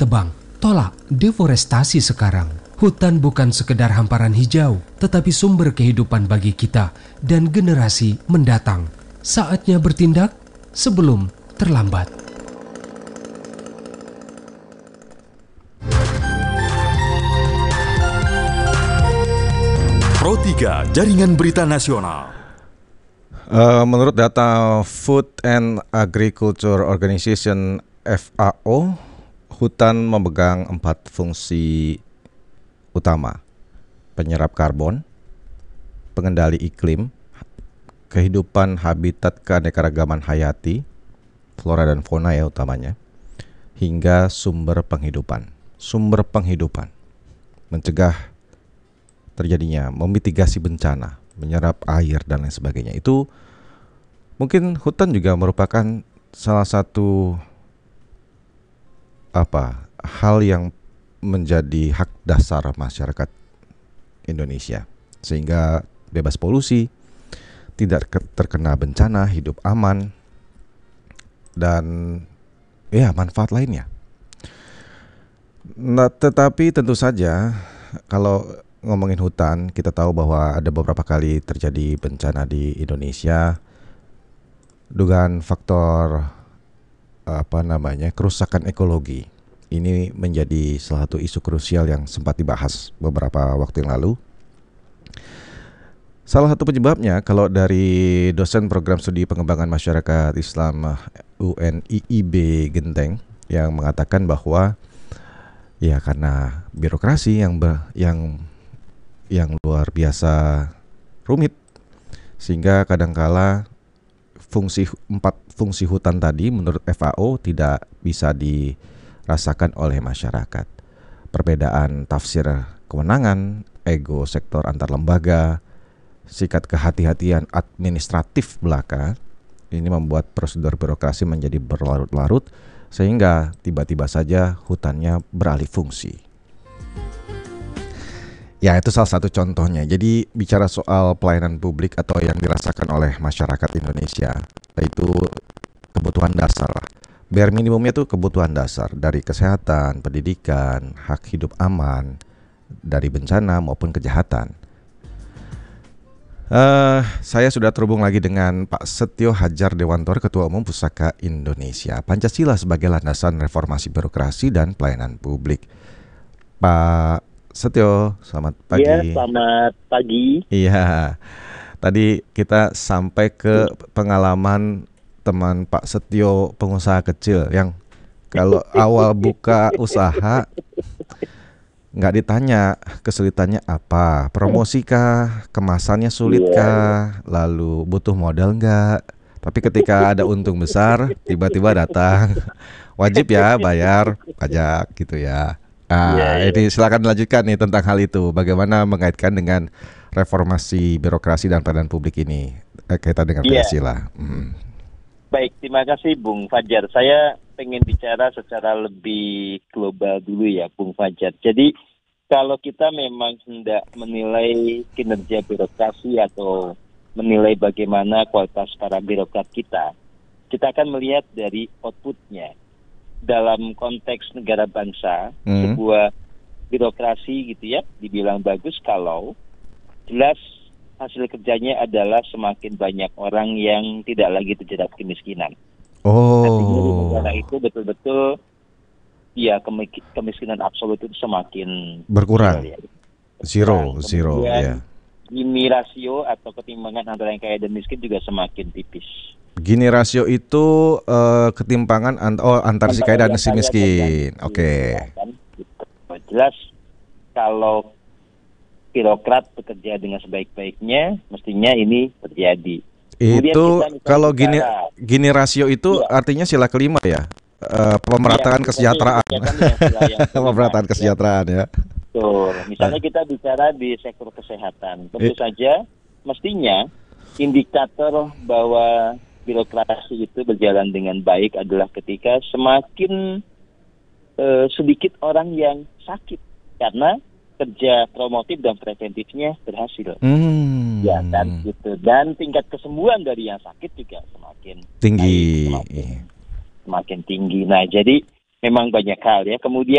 tebang. Tolak deforestasi sekarang. Hutan bukan sekedar hamparan hijau, tetapi sumber kehidupan bagi kita dan generasi mendatang. Saatnya bertindak sebelum terlambat. Pro 3 Jaringan Berita Nasional. Menurut data Food and Agriculture Organization FAO, hutan memegang 4 fungsi utama: penyerap karbon, pengendali iklim, kehidupan habitat keanekaragaman hayati, flora dan fauna ya utamanya, hingga sumber penghidupan. Sumber penghidupan mencegah terjadinya, memitigasi bencana, menyerap air dan lain sebagainya. Itu mungkin hutan juga merupakan salah satu hal yang menjadi hak dasar masyarakat Indonesia, sehingga bebas polusi, tidak terkena bencana, hidup aman, dan manfaat lainnya. Nah, tetapi tentu saja kalau ngomongin hutan, kita tahu bahwa ada beberapa kali terjadi bencana di Indonesia. Dugaan faktor kerusakan ekologi ini menjadi salah satu isu krusial yang sempat dibahas beberapa waktu yang lalu. Salah satu penyebabnya, kalau dari dosen program studi pengembangan masyarakat Islam UNIIB Genteng, yang mengatakan bahwa karena birokrasi yang luar biasa rumit, sehingga kadangkala 4 fungsi hutan tadi menurut FAO tidak bisa dirasakan oleh masyarakat. Perbedaan tafsir kewenangan, ego sektor antar lembaga, sikap kehati-hatian administratif belaka, ini membuat prosedur birokrasi menjadi berlarut-larut, sehingga tiba-tiba saja hutannya beralih fungsi. Ya, itu salah satu contohnya. Jadi bicara soal pelayanan publik atau yang dirasakan oleh masyarakat Indonesia, yaitu kebutuhan dasar. Bare minimumnya itu kebutuhan dasar, dari kesehatan, pendidikan, hak hidup aman, dari bencana maupun kejahatan. Saya sudah terhubung lagi dengan Pak Setio Hadjar Dewantor, Ketua Umum Pusaka Indonesia. Pancasila sebagai landasan reformasi birokrasi dan pelayanan publik. Pak Setio, selamat pagi. Iya, selamat pagi. Iya, tadi kita sampai ke pengalaman teman Pak Setio, pengusaha kecil yang kalau awal buka usaha nggak ditanya kesulitannya apa, promosikah, kemasannya sulitkah, lalu butuh modal nggak. Tapi ketika ada untung besar, tiba-tiba datang, wajib ya bayar pajak gitu ya. Ini silakan dilanjutkan nih tentang hal itu. Bagaimana mengaitkan dengan reformasi birokrasi dan pelayanan publik ini kaitan dengan Pancasila. Baik, terima kasih Bung Fajar. Saya pengen bicara secara lebih global dulu ya Bung Fajar. Jadi kalau kita memang hendak menilai kinerja birokrasi atau menilai bagaimana kualitas para birokrat kita akan melihat dari outputnya. Dalam konteks negara bangsa, sebuah birokrasi gitu ya, dibilang bagus kalau jelas hasil kerjanya adalah semakin banyak orang yang tidak lagi terjerat kemiskinan. Artinya di negara itu betul-betul kemiskinan absolut itu semakin berkurang. Zero ya. Gini rasio atau ketimpangan antara yang kaya dan miskin juga semakin tipis. Gini rasio itu ketimpangan antar si kaya dan si miskin. Oke. Jelas kalau birokrat bekerja dengan sebaik-baiknya, mestinya ini terjadi. Itu kalau gini rasio itu artinya sila kelima ya, pemerataan kesejahteraan. Pemerataan kesejahteraan ya. Betul. Misalnya kita bicara di sektor kesehatan, tentu saja mestinya indikator bahwa birokrasi itu berjalan dengan baik adalah ketika semakin sedikit orang yang sakit karena kerja promotif dan preventifnya berhasil. Ya kan gitu. Dan tingkat kesembuhan dari yang sakit juga semakin tinggi. Semakin tinggi. Nah, jadi memang banyak hal ya. Kemudian